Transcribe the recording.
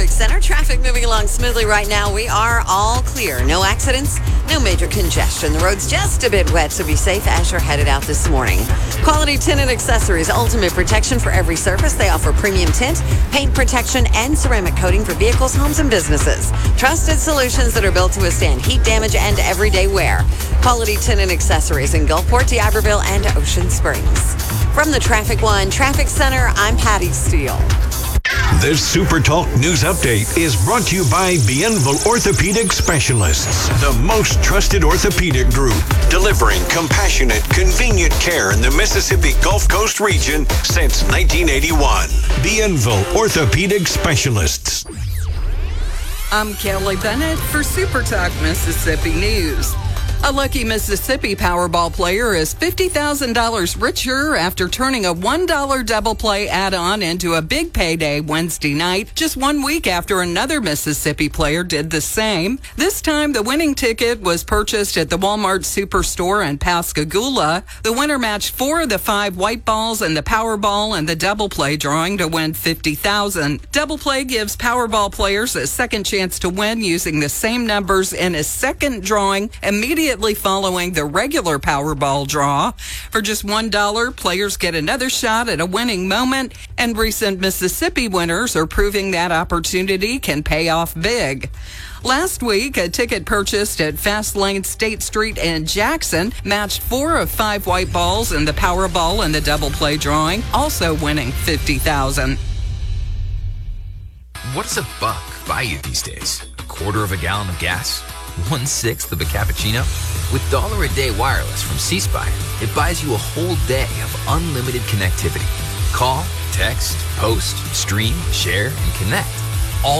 Traffic Center. Traffic moving along smoothly right now. We are all clear. No accidents, no major congestion. The road's just a bit wet, so be safe as you're headed out this morning. Quality Tint and Accessories, ultimate protection for every surface. They offer premium tint, paint protection, and ceramic coating for vehicles, homes, and businesses. Trusted solutions that are built to withstand heat damage and everyday wear. Quality Tint and Accessories in Gulfport, D'Iberville, and Ocean Springs. From the Traffic One Traffic Center, I'm Patty Steele. This Super Talk News Update is brought to you by Bienville Orthopedic Specialists, the most trusted orthopedic group, delivering compassionate, convenient care in the Mississippi Gulf Coast region since 1981. Bienville Orthopedic Specialists. I'm Kelly Bennett for Super Talk Mississippi News. A lucky Mississippi Powerball player is $50,000 richer after turning a $1 double play add-on into a big payday Wednesday night, just 1 week after another Mississippi player did the same. This time, the winning ticket was purchased at the Walmart Superstore in Pascagoula. The winner matched 4 of the 5 white balls in the Powerball and the double play drawing to win $50,000. Double play gives Powerball players a second chance to win using the same numbers in a second drawing immediately following the regular Powerball draw. For just $1, players get another shot at a winning moment, and recent Mississippi winners are proving that opportunity can pay off big. Last week, a ticket purchased at Fast Lane State Street in Jackson matched 4 of 5 white balls in the Powerball and the double play drawing, also winning $50,000. What does a buck buy you these days? A quarter of a gallon of gas? 1/6 of a cappuccino? With $1 a day wireless from C Spire, it buys you a whole day of unlimited connectivity. Call, text, post, stream, share, and connect